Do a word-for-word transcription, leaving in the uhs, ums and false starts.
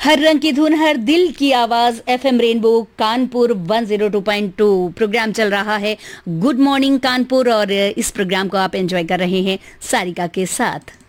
हर रंग की धुन, हर दिल की आवाज, FM rainbow Kanpur one zero two point two programme चल रहा है गुड मॉर्निंग कानपुर और इस प्रोग्राम को आप एंजॉय कर रहे हैं सारिका के साथ।